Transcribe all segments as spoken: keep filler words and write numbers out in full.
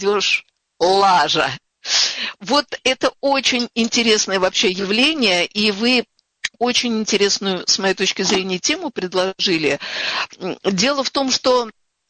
найдешь лажа. Вот это очень интересное вообще явление, и вы очень интересную, с моей точки зрения, тему предложили. Дело в том, что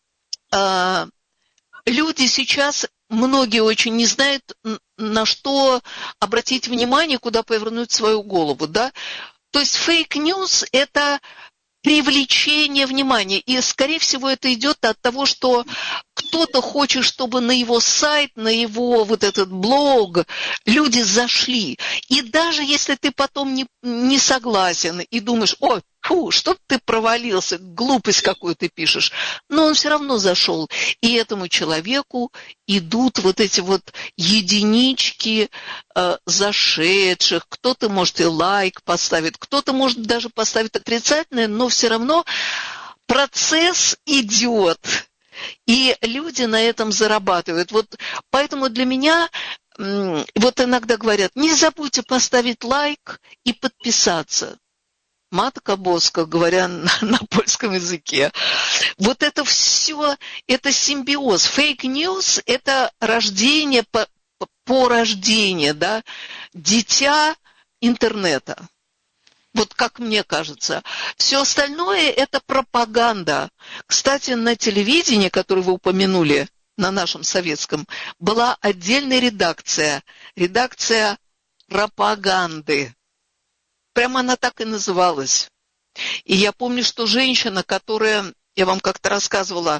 э, люди сейчас, многие очень не знают, на что обратить внимание, куда повернуть свою голову, да. То есть фейк-ньюс – это привлечение внимания, и, скорее всего, это идет от того, что кто-то хочет, чтобы на его сайт, на его вот этот блог люди зашли. И даже если ты потом не, не согласен и думаешь, ой, фу, что ты провалился, глупость какую ты пишешь, но он все равно зашел. И этому человеку идут вот эти вот единички э, зашедших, кто-то, может, и лайк поставит, кто-то, может, даже поставит отрицательное, но все равно процесс идет. И люди на этом зарабатывают. Вот поэтому для меня, вот иногда говорят, не забудьте поставить лайк и подписаться. Матка боска, говоря на, на польском языке. Вот это все, это симбиоз. Фейк-ньюс – это рождение, по, по рождению, да, дитя интернета. Вот как мне кажется. Все остальное – это пропаганда. Кстати, на телевидении, которое вы упомянули, на нашем советском, была отдельная редакция. Редакция пропаганды. Прямо она так и называлась. И я помню, что женщина, которая, я вам как-то рассказывала,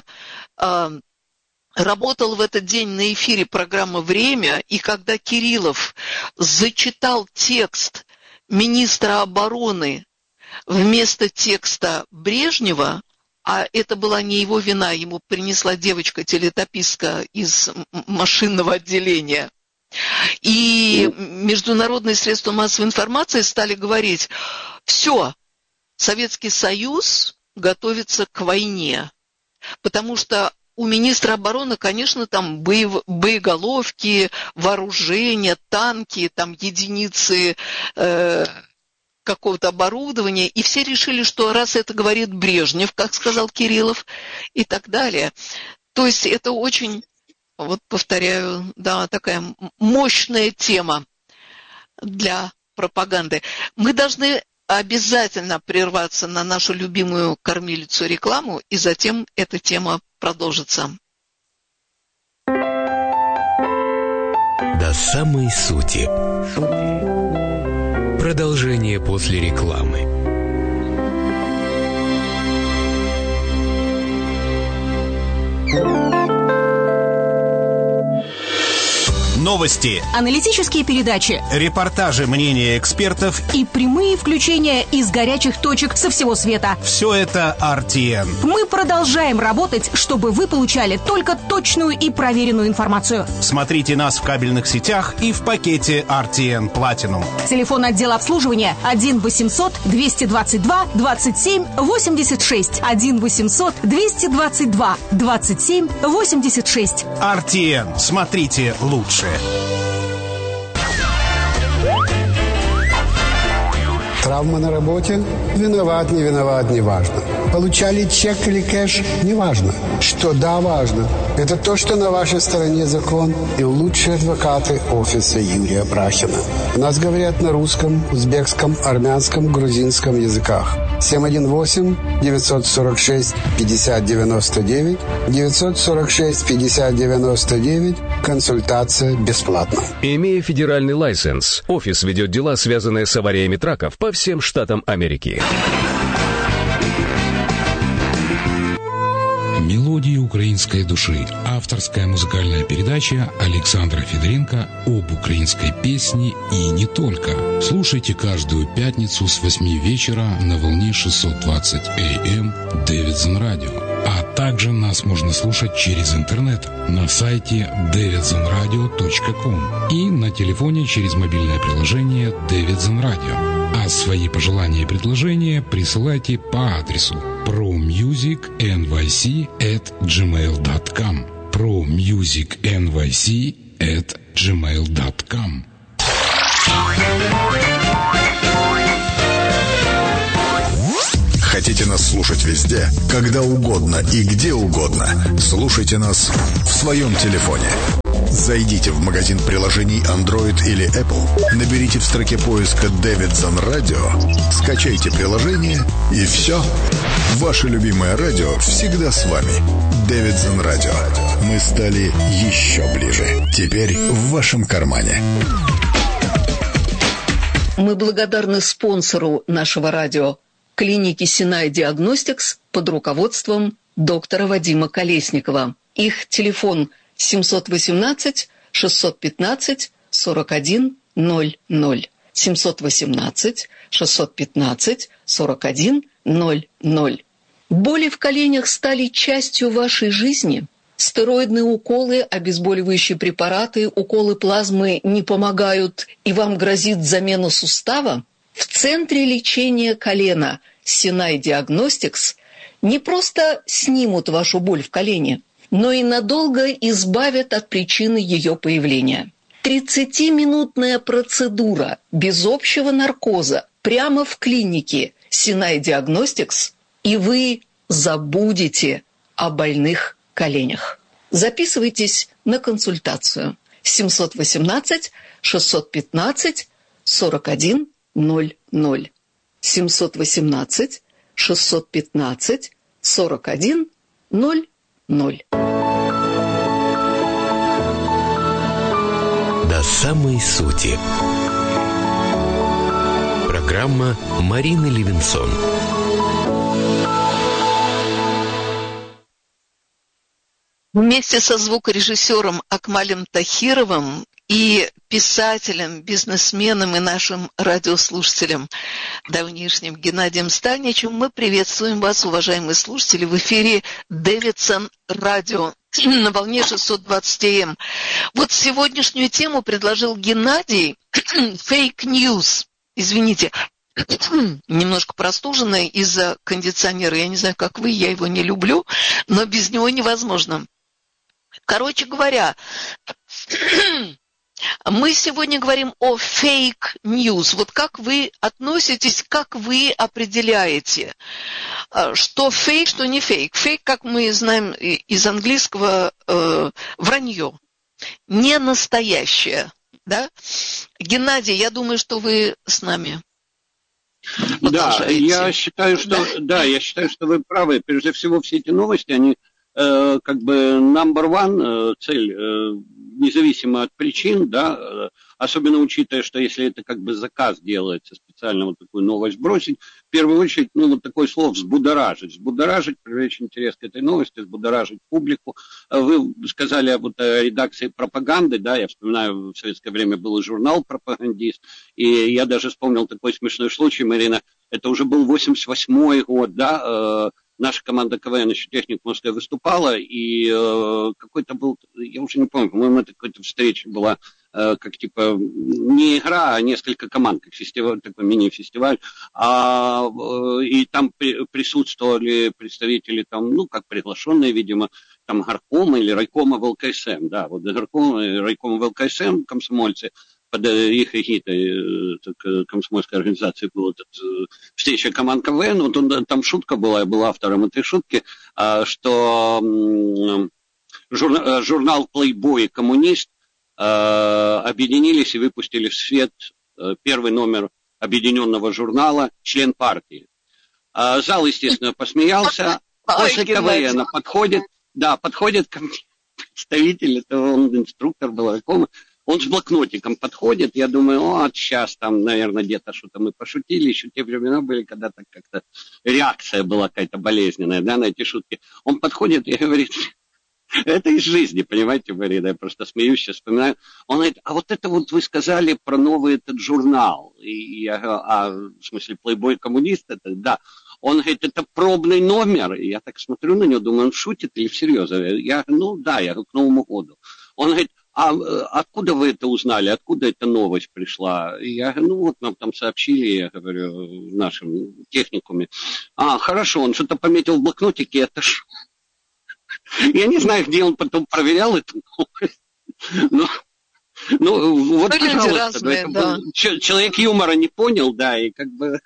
работала в этот день на эфире программы «Время», и когда Кириллов зачитал текст министра обороны вместо текста Брежнева, а это была не его вина, ему принесла девочка-телетопистка из машинного отделения, и международные средства массовой информации стали говорить, все, Советский Союз готовится к войне, потому что у министра обороны, конечно, там боев, боеголовки, вооружения, танки, там единицы э, какого-то оборудования. И все решили, что раз это говорит Брежнев, как сказал Кириллов, и так далее. То есть это очень, вот повторяю, да, такая мощная тема для пропаганды. Мы должны обязательно прерваться на нашу любимую кормилицу рекламу, и затем эта тема продолжится. До самой сути. Продолжение после рекламы. Новости, аналитические передачи, репортажи, мнения экспертов и прямые включения из горячих точек со всего света. Все это ар ти эн. Мы продолжаем работать, чтобы вы получали только точную и проверенную информацию. Смотрите нас в кабельных сетях и в пакете ар ти эн Platinum. Телефон отдела обслуживания один восемьсот двести двадцать два двадцать семь восемьдесят шесть. один восемьсот двести двадцать два двадцать семь восемьдесят шесть. ар ти эн. Смотрите лучше. Травма на работе? Виноват, не виноват, не важно. Получали чек или кэш? Не важно. Что да, важно. Это то, что на вашей стороне закон и лучшие адвокаты офиса Юрия Брахина. У нас говорят на русском, узбекском, армянском, грузинском языках. семь один восемь девятьсот сорок шесть пятьдесят девяносто девять девятьсот сорок шесть пятьдесят девяносто девять. Консультация бесплатна. Имея федеральный лайсенс, офис ведет дела, связанные с авариями траков по всем штатам Америки. «Мелодии украинской души» – авторская музыкальная передача Александра Федоренко об украинской песне и не только. Слушайте каждую пятницу с восьми вечера на волне шестьсот двадцать эй эм Davidson Radio. А также нас можно слушать через интернет на сайте davidson radio точка com и на телефоне через мобильное приложение Davidson Radio. А свои пожелания и предложения присылайте по адресу promusicnyc at gmail dot com promusicnyc at gmail dot com. Хотите нас слушать везде, когда угодно и где угодно? Слушайте нас в своем телефоне. Зайдите в магазин приложений Android или Apple, наберите в строке поиска «Дэвидсон Радио», скачайте приложение и все. Ваше любимое радио всегда с вами. Дэвидсон Радио. Мы стали еще ближе. Теперь в вашем кармане. Мы благодарны спонсору нашего радио, клинике Sinai Diagnostics под руководством доктора Вадима Колесникова. Их телефон семь один восемь шесть один пять сорок один ноль ноль. семь один восемь шесть один пять сорок один ноль ноль. Боли в коленях стали частью вашей жизни? Стероидные уколы, обезболивающие препараты, уколы плазмы не помогают, и вам грозит замена сустава? В центре лечения колена Sinai Diagnostics не просто снимут вашу боль в колене, но и надолго избавят от причины ее появления. тридцатиминутная процедура без общего наркоза прямо в клинике Sinai Diagnostics, и вы забудете о больных коленях. Записывайтесь на консультацию. семь один восемь шесть один пять сорок один ноль ноль. семь один восемь шесть один пять сорок один ноль ноль. До самой сути. Программа Марины Левинсон. Вместе со звукорежиссером Акмалем Тахировым и писателем, бизнесменом и нашим радиослушателем давнишним Геннадием Станичем мы приветствуем вас, уважаемые слушатели, в эфире Дэвидсон Радио на волне шестьсот двадцать АМ. Вот сегодняшнюю тему предложил Геннадий «Fake News». Извините, немножко простуженная из-за кондиционера. Я не знаю, как вы, я его не люблю, но без него невозможно. Короче говоря, мы сегодня говорим о fake news. Вот как вы относитесь, как вы определяете, что фейк, что не фейк. Фейк, как мы знаем из английского, э, вранье, не настоящее. Да? Геннадий, я думаю, что вы с нами. Да, я считаю, что да, я считаю, что вы правы. Прежде всего, все эти новости, они э, как бы number one, э, цель, э, независимо от причин, да, э, особенно учитывая, что если это как бы заказ делается, специально вот такую новость бросить, в первую очередь, ну, вот такое слово «взбудоражить». Взбудоражить, привлечь интерес к этой новости, взбудоражить публику. Вы сказали об вот, редакции пропаганды, да, я вспоминаю, в советское время был журнал «Пропагандист», и я даже вспомнил такой смешной случай, Марина, это уже был восемьдесят восьмой год, да, э, наша команда КВН еще техник в Москве выступала, и э, какой-то был, я уже не помню, по-моему, это какая-то встреча была, э, как типа, не игра, а несколько команд, как фестиваль, такой мини-фестиваль, а, э, и там при, присутствовали представители, там, ну, как приглашенные, видимо, там, горкома или райкома в ЛКСМ, да, вот горкома, райкома в ЛКСМ, комсомольцы, под их эгидой комсомольской организации была встреча команд КВН. Вот он, там шутка была, я был автором этой шутки, что журнал «Плейбой» и «Коммунист» объединились и выпустили в свет первый номер объединенного журнала «Член партии». Зал, естественно, посмеялся. После КВН подходит, да, подходит ко мне представитель, это он инструктор был, райкома. Он с блокнотиком подходит, я думаю, вот сейчас там, наверное, где-то что-то мы пошутили, еще те времена были, когда так как-то реакция была какая-то болезненная, да, на эти шутки. Он подходит и говорит, это из жизни, понимаете, Марина, я просто смеюсь, сейчас вспоминаю. Он говорит, а вот это вот вы сказали про новый этот журнал, и я говорю, а, в смысле, Playboy коммунист, это, да. Он говорит, это пробный номер, и я так смотрю на него, думаю, он шутит или всерьез? Я говорю, ну да, я говорю, к Новому году. Он говорит, а откуда вы это узнали, откуда эта новость пришла? И я говорю, ну вот нам там сообщили, я говорю, в нашем техникуме. А, хорошо, он что-то пометил в блокнотике, это ж... Я не знаю, где он потом проверял эту новость, но... Ну, вот, ну, пожалуйста, разные, это да. был... человек юмора не понял, да, и как бы...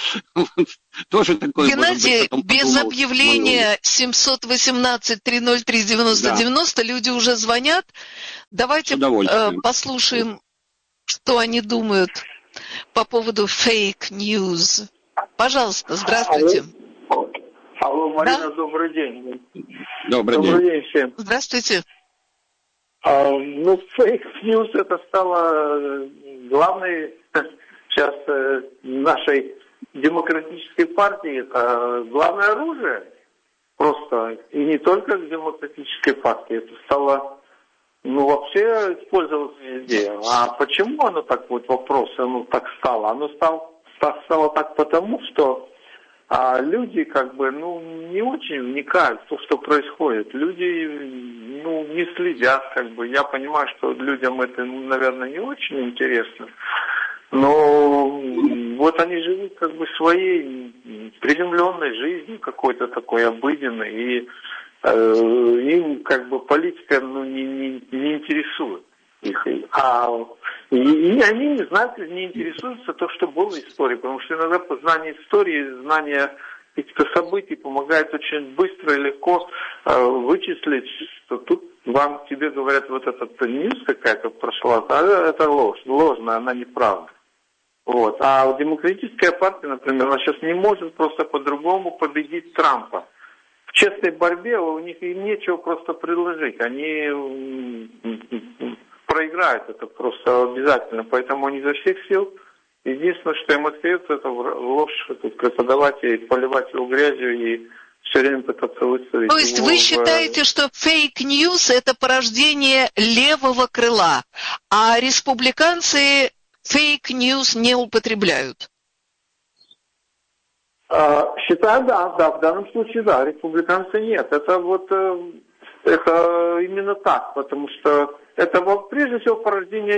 Тоже такое. Геннадий, без объявления семьсот восемнадцать триста три девяносто девяносто люди уже звонят. Давайте послушаем, что они думают по поводу фейк ньюс. Пожалуйста, здравствуйте. Алло, Алло Марина, да? Добрый день. Добрый, Добрый день. день всем. Здравствуйте. А, ну, фейк-ньюс это стало главной сейчас нашей демократической партии. Это главное оружие просто. И не только в демократической партии. Это стало, ну, вообще использоваться везде. А почему оно так вот, вопрос, оно так стало? Оно стало, стало так потому, что а люди как бы, ну, не очень вникают в то, что происходит. Люди, ну, не следят, как бы. Я понимаю, что людям это, наверное, не очень интересно. Но вот они живут как бы своей приземленной жизнью, какой-то такой обыденной. И э, им как бы политика, ну, не, не, не интересует их. А, и, и они не знают, не интересуются то, что было в истории, потому что иногда знание истории, знание каких-то событий помогает очень быстро и легко э, вычислить, что тут вам, тебе говорят, вот этот ньюс какая-то прошла, а это ложь, ложная, она неправда. Вот. А демократическая партия, например, она сейчас не может просто по-другому победить Трампа. В честной борьбе у них им нечего просто предложить, они проиграют это просто обязательно, поэтому они изо всех сил. Единственное, что им остается, это ложь преподавать и поливать его грязью и все время пытаться выставить. То есть вы считаете, что фейк-ньюс это порождение левого крыла, а республиканцы фейк-ньюс не употребляют? А, считаю, да, да, в данном случае да, республиканцы нет. Это вот это именно так, потому что это прежде всего порождение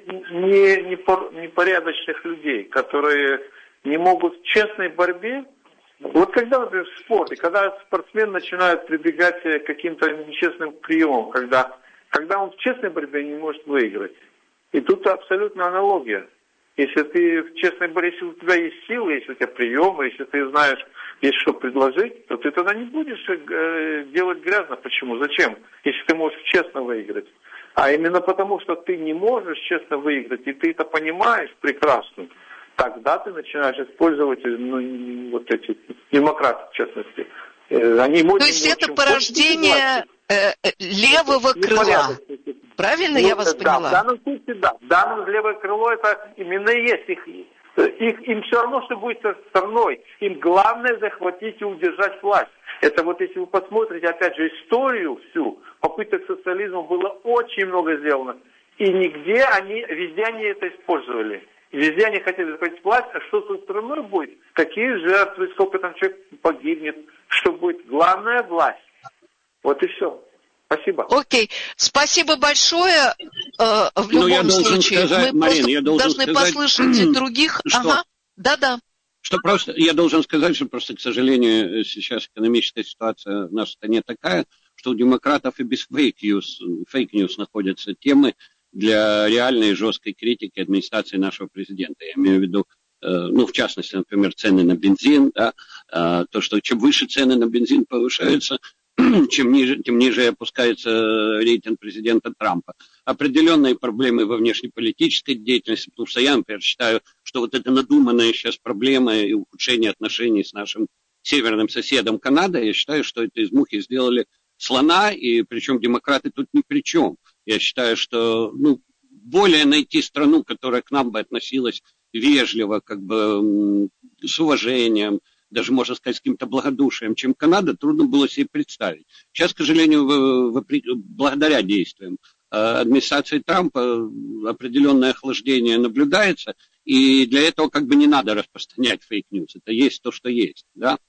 непорядочных людей, которые не могут в честной борьбе. Вот когда, например, в спорте, когда спортсмен начинает прибегать к каким-то нечестным приемам, когда, когда он в честной борьбе не может выиграть. И тут абсолютно аналогия. Если ты в честной борьбе, если у тебя есть силы, если у тебя приемы, если ты знаешь, есть что предложить, то ты тогда не будешь делать грязно. Почему? Зачем? Если ты можешь честно выиграть. А именно потому, что ты не можешь честно выиграть, и ты это понимаешь прекрасно, тогда ты начинаешь использовать, ну, вот эти демократы, в частности. Они То есть это порождение э, левого крыла. Правильно ну, я вас да, поняла? В данном случае, да. В данном левое крыло это именно и есть их. Их, им все равно, что будет со стороной. Им главное захватить и удержать власть. Это вот если вы посмотрите, опять же, историю всю, попыток социализма было очень много сделано. И нигде они, везде они это использовали. Везде они хотели захватить власть, а что со стороной будет? Какие жертвы, сколько там человек погибнет, что будет? Главная власть. Вот и все. Спасибо. Окей. Спасибо большое. Э, в любом я случае, сказать, мы Марин, просто я должен должны сказать, послушать других. Что? Ага. Да-да. Что просто, я должен сказать, что просто, к сожалению, сейчас экономическая ситуация в нашей стране такая, что у демократов и без фейк-ньюс, фейк-ньюс находятся темы для реальной жесткой критики администрации нашего президента. Я имею в виду, э, ну, в частности, например, цены на бензин, да, э, то, что чем выше цены на бензин повышаются, чем ниже, тем ниже опускается рейтинг президента Трампа. Определенные проблемы во внешнеполитической деятельности, потому что я, например, считаю, что вот эта надуманная сейчас проблема и ухудшение отношений с нашим северным соседом Канадой, я считаю, что это из мухи сделали слона, и причем демократы тут ни при чем. Я считаю, что ну, более найти страну, которая к нам бы относилась вежливо, как бы с уважением, даже, можно сказать, с каким-то благодушием, чем Канада, трудно было себе представить. Сейчас, к сожалению, в, в, благодаря действиям администрации Трампа определенное охлаждение наблюдается, и для этого как бы не надо распространять фейк-ньюс. Это есть то, что есть, да.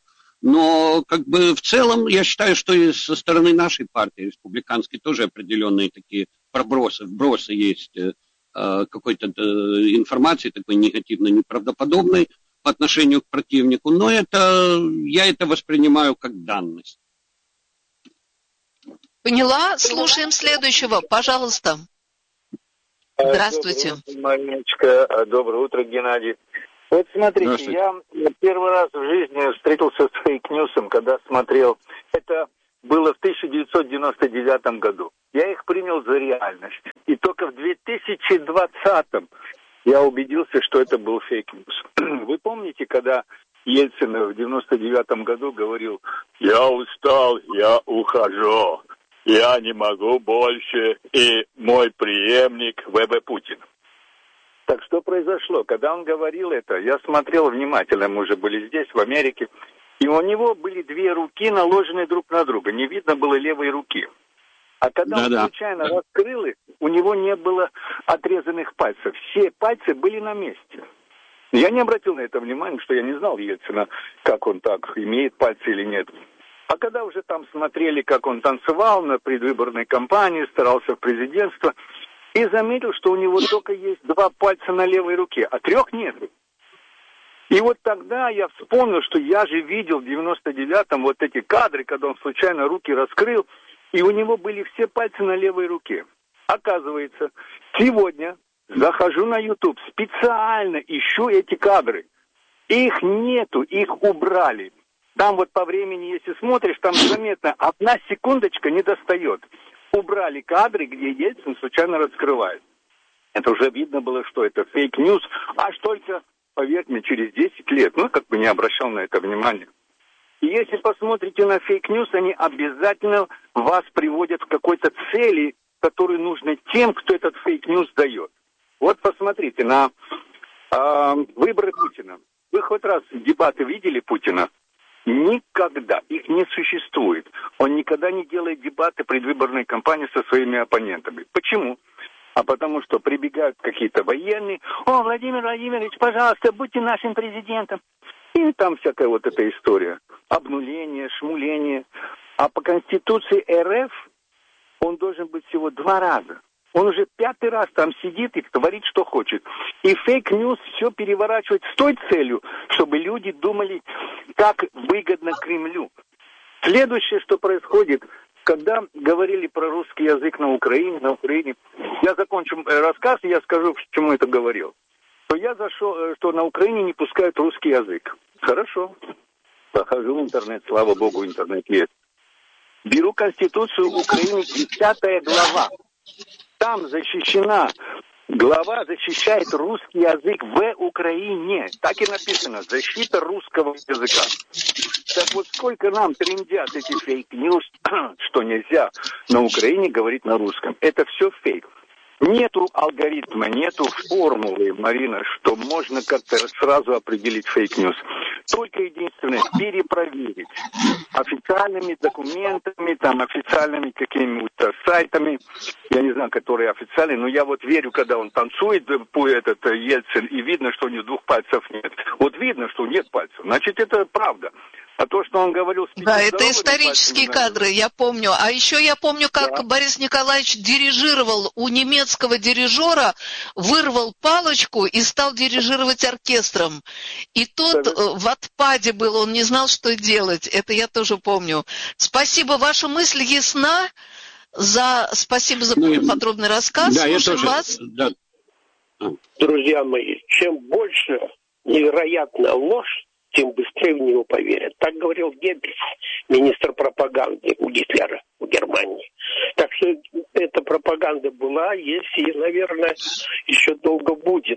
Но как бы в целом я считаю, что и со стороны нашей партии, республиканской, тоже определенные такие пробросы, вбросы есть э, какой-то э, информации, такой негативно неправдоподобной по отношению к противнику, но это, я это воспринимаю как данность. Поняла? Слушаем следующего, пожалуйста. Здравствуйте. Доброе утро, Мариночка. Доброе утро, Геннадий. Вот смотрите, я первый раз в жизни встретился с фейк-ньюсом, когда смотрел. Это было в тысяча девятьсот девяносто девятом году. Я их принял за реальность. И только в две тысячи двадцатом я убедился, что это был фейк-ньюс. Вы помните, когда Ельцин в девяносто девятом году говорил: «Я устал, я ухожу, я не могу больше, и мой преемник вэ вэ Путин». Так что произошло? Когда он говорил это, я смотрел внимательно, мы уже были здесь, в Америке, и у него были две руки, наложенные друг на друга, не видно было левой руки. А когда да, он да. случайно раскрыл их, у него не было отрезанных пальцев, все пальцы были на месте. Я не обратил на это внимания, что я не знал Ельцина, как он так, имеет пальцы или нет. А когда уже там смотрели, как он танцевал на предвыборной кампании, старался в президентство, и заметил, что у него только есть два пальца на левой руке, а трех нет. И вот тогда я вспомнил, что я же видел в девяносто девятом вот эти кадры, когда он случайно руки раскрыл, и у него были все пальцы на левой руке. Оказывается, сегодня захожу на YouTube, специально ищу эти кадры. Их нету, их убрали. Там вот по времени, если смотришь, там заметно, одна секундочка не достает. Убрали кадры, где Ельцин случайно раскрывает. Это уже видно было, что это фейк-ньюс, аж только, поверьте мне, через десять лет. Ну, как бы не обращал на это внимания. И если посмотрите на фейк-ньюс, они обязательно вас приводят к какой-то цели, которую нужно тем, кто этот фейк-ньюс дает. Вот посмотрите на э, выборы Путина. Вы хоть раз дебаты видели Путина? Никогда. Их не существует. Он никогда не делает дебаты предвыборной кампании со своими оппонентами. Почему? А потому что прибегают какие-то военные. О, Владимир Владимирович, пожалуйста, будьте нашим президентом. И там всякая вот эта история. Обнуление, шмуление. А по Конституции эр эф он должен быть всего два раза. Он уже пятый раз там сидит и творит, что хочет. И фейк-ньюс все переворачивает с той целью, чтобы люди думали, как выгодно Кремлю. Следующее, что происходит, когда говорили про русский язык на Украине, на Украине, я закончу рассказ, и я скажу, к чему это говорил. То я зашел, что на Украине не пускают русский язык. Хорошо. Захожу в интернет, слава богу, интернет есть. Беру Конституцию Украины, десятая глава. Там защищена, глава защищает русский язык в Украине. Так и написано, защита русского языка. Так вот, сколько нам трындят эти фейк-ньюс, что нельзя на Украине говорить на русском. Это все фейк. Нету алгоритма, нету формулы, Марина, что можно как-то сразу определить фейк-ньюс. Только единственное, перепроверить официальными документами, там, официальными какими-нибудь сайтами, я не знаю, которые официальные, но я вот верю, когда он танцует, этот Ельцин, и видно, что у него двух пальцев нет. Вот видно, что нет пальцев, значит, это правда. А то, что он говорил... С да, это исторические пальцами, кадры, я помню. А еще я помню, как да. Борис Николаевич дирижировал у немецкого дирижера, вырвал палочку и стал дирижировать оркестром. И тот да. в отпаде был, он не знал, что делать. Это я тоже помню. Спасибо, ваша мысль ясна. За... Спасибо за ну, подробный рассказ. Да, Слушаем я тоже, вас. Да. Друзья мои, чем больше невероятная ложь, тем быстрее в него поверят. Так говорил Геббельс, министр пропаганды у Гитлера, у Германии. Так что эта пропаганда была, есть и, наверное, еще долго будет.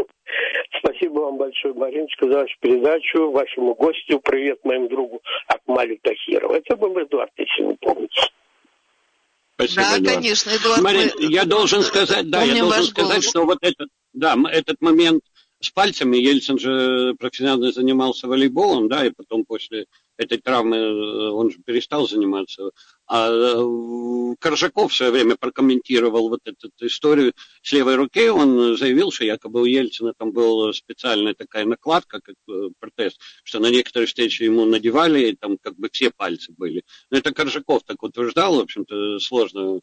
Спасибо вам большое, Мариночка, за вашу передачу, вашему гостю. Привет моему другу Акмалю Тахирову. Это был Эдуард, если вы помните. Спасибо, да, Эдуард. конечно, Эдуард. Марин, мы... я должен сказать, да, я должен сказать, голос. что вот этот, да, этот момент с пальцами, Ельцин же профессионально занимался волейболом, да, и потом после этой травмы он же перестал заниматься. А Коржаков в свое время прокомментировал вот эту историю с левой руки. Он заявил, что якобы у Ельцина там была специальная такая накладка, как протез, что на некоторые встречи ему надевали, и там как бы все пальцы были. Но это Коржаков так утверждал, в общем-то, сложно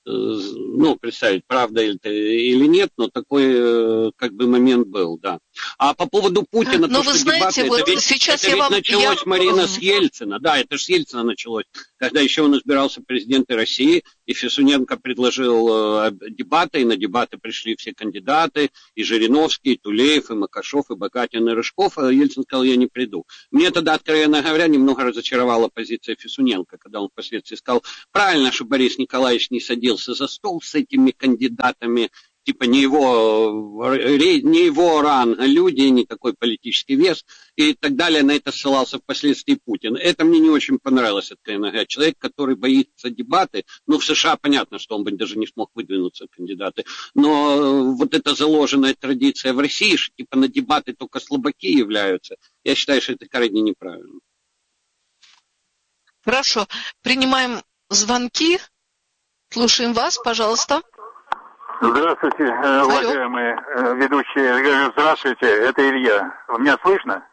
ну, представить, правда это или нет, но такой как бы момент был, да. А по поводу Путина, но то, вы что знаете, дебаты, вот это ведь, сейчас это я ведь вам... началось, я... Марина, с Ельцина, да, это же с Ельцина началось, когда еще он избирался президентом России, и Фесуненко предложил дебаты, и на дебаты пришли все кандидаты, и Жириновский, и Тулеев, и Макашов, и Бакатин, и Рыжков, а Ельцин сказал, я не приду. Мне тогда, откровенно говоря, немного разочаровала позиция Фесуненко, когда он впоследствии сказал, правильно, что Борис Николаевич не садился за стол с этими кандидатами, типа не его, не его ранга люди, не такой политический вес и так далее. На это ссылался впоследствии Путин. Это мне не очень понравилось, откровенно говоря. Человек, который боится дебаты, ну, в США понятно, что он бы даже не смог выдвинуться в кандидаты, но вот эта заложенная традиция в России, что типа на дебаты только слабаки являются, я считаю, что это крайне неправильно. Хорошо. Принимаем звонки. Слушаем вас, пожалуйста. Здравствуйте, уважаемые ведущие. Здравствуйте, это Илья. Меня слышно?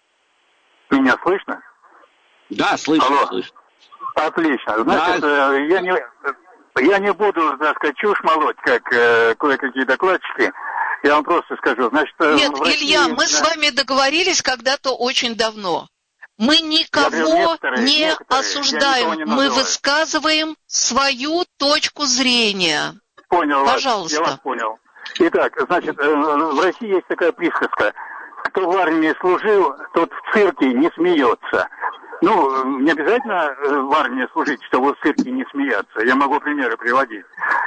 Меня слышно? Да, слышно. Алло. слышно. Отлично. Значит, да. я, не, я не буду, так сказать, чушь молоть, как э, кое-какие докладчики. Я вам просто скажу. Значит, Нет, России, Илья, мы да, с вами договорились когда-то очень давно. Мы никого некоторые, не некоторые. осуждаем, не мы высказываем свою точку зрения. Понял Пожалуйста. Вас, я вас понял. Итак, значит, в России есть такая присказка. Кто в армии служил, тот в цирке не смеется. Ну, не обязательно в армии служить, чтобы в цирке не смеяться. Я могу примеры приводить.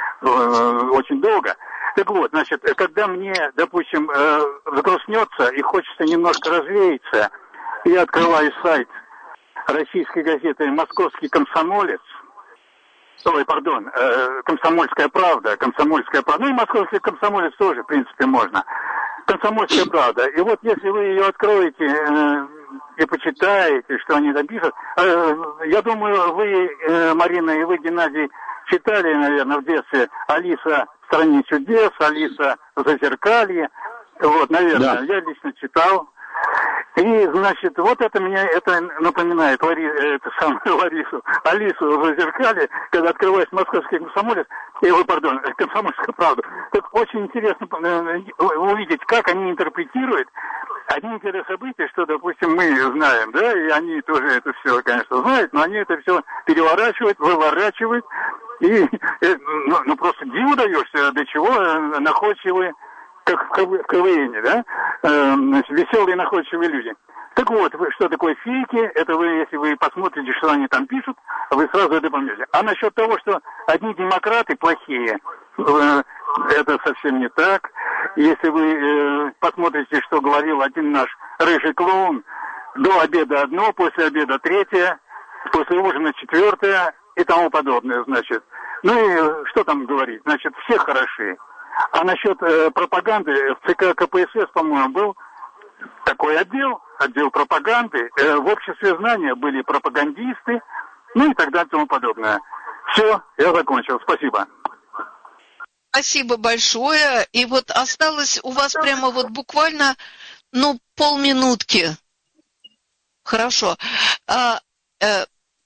Очень долго. Так вот, значит, когда мне, допустим, загрустнется и хочется немножко развеяться, я открываю сайт российской газеты «Московский комсомолец». Ой, пардон, э, «Комсомольская правда», «Комсомольская правда», ну и «Московский комсомолец» тоже, в принципе, можно. «Комсомольская правда». И вот если вы ее откроете э, и почитаете, что они там пишут, э, я думаю, вы, э, Марина, и вы, Геннадий, читали, наверное, в детстве «Алиса в стране чудес», «Алиса в зазеркалье». Вот, наверное, да. Я лично читал. И, значит, вот это меня, это напоминает Лари, это самую Ларису, Алису в зазеркале, когда открываешь «Московский комсомолец», э, пардон, «Комсомольская правда». Так очень интересно увидеть, как они интерпретируют одни и те же события, что, допустим, мы знаем, да, и они тоже это все, конечно, знают, но они это все переворачивают, выворачивают, и ну, ну просто диву даешься, до чего находчивые, как в КВН, да, э, веселые находчивые люди. Так вот, что такое фейки, это вы, если вы посмотрите, что они там пишут, вы сразу это поймете. А насчет того, что одни демократы плохие, э, это совсем не так. Если вы э, посмотрите, что говорил один наш рыжий клоун, до обеда одно, после обеда третье, после ужина четвертое и тому подобное, значит. Ну и что там говорить, значит, все хороши. А насчет э, пропаганды, в ЦК КПСС, по-моему, был такой отдел, отдел пропаганды. Э, в обществе знания были пропагандисты, ну и так далее и тому подобное. Все, я закончил. Спасибо. Спасибо большое. И вот осталось у вас прямо вот буквально, ну, полминутки. Хорошо. А, э,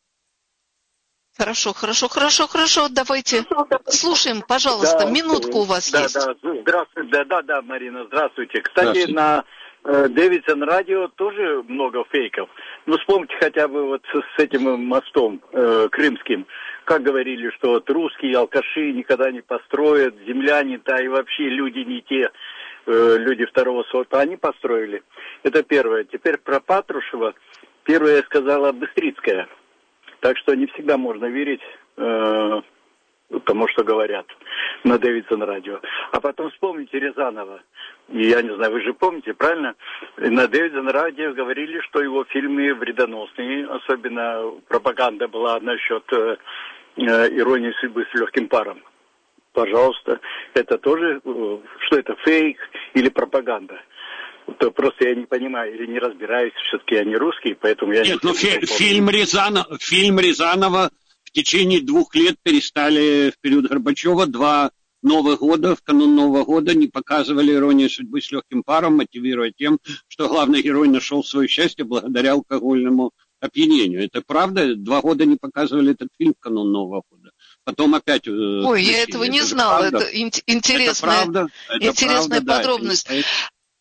Хорошо, хорошо, хорошо, хорошо, давайте слушаем, пожалуйста, да, минутку у вас да, есть. Да, здравствуйте, да, да, да, Марина, здравствуйте. Кстати, здравствуйте. на э, Дэвидсон радио тоже много фейков. Ну, вспомните хотя бы вот с, с этим мостом э, крымским. Как говорили, что вот русские алкаши никогда не построят, земляне, да и вообще люди не те, э, люди второго сорта, они построили. Это первое. Теперь про Патрушева. Первое сказала Быстрицкая. Так что не всегда можно верить э, тому, что говорят на Дэвидсон радио. А потом вспомните Рязанова. И я не знаю, вы же помните, правильно? На Дэвидсон радио говорили, что его фильмы вредоносные. Особенно пропаганда была насчет э, э, «Иронии судьбы» с легким паром. Пожалуйста. Это тоже, э, что это, фейк или пропаганда? То просто я не понимаю или не разбираюсь, все-таки я не русский, поэтому я Нет, не... Нет, ну фи- фильм, Рязанов, фильм Рязанова в течение двух лет перестали в период Горбачева два Новых года, в канун Нового года не показывали «Иронию судьбы» с легким паром, мотивируя тем, что главный герой нашел свое счастье благодаря алкогольному опьянению. Это правда? Два года не показывали этот фильм в канун Нового года. Потом опять... Ой, я этого не знала, это интересная, это правда, это интересная правда, подробность. Да,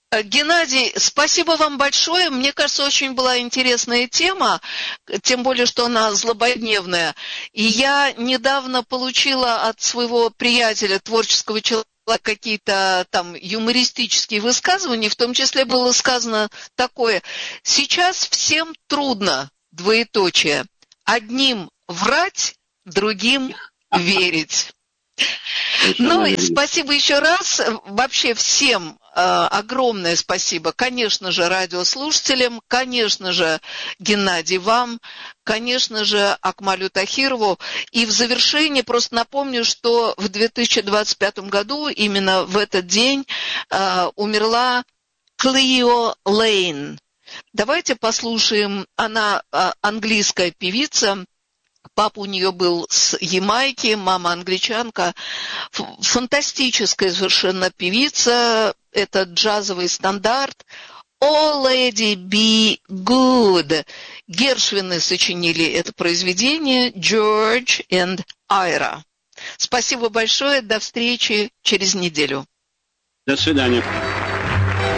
Геннадий, спасибо вам большое. Мне кажется, очень была интересная тема, тем более, что она злободневная. И я недавно получила от своего приятеля, творческого человека, какие-то там юмористические высказывания, в том числе было сказано такое: сейчас всем трудно, двоеточие, одним врать, другим верить. Ну, и спасибо еще раз. Вообще всем э, огромное спасибо. Конечно же, радиослушателям, конечно же, Геннадий, вам, конечно же, Акмалю Тахирову. И в завершение просто напомню, что в две тысячи двадцать пятом году, именно в этот день, э, умерла Клио Лейн. Давайте послушаем. Она э, английская певица. Папа у нее был с Ямайки, мама англичанка. Фантастическая совершенно певица. Это джазовый стандарт. Oh, lady, be good. Гершвины сочинили это произведение. George and Ira. Спасибо большое. До встречи через неделю. До свидания.